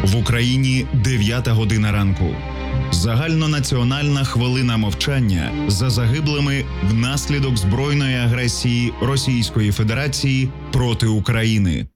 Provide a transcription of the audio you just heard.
В Україні 9 година ранку. Загальнонаціональна хвилина мовчання за загиблими внаслідок збройної агресії Російської Федерації проти України.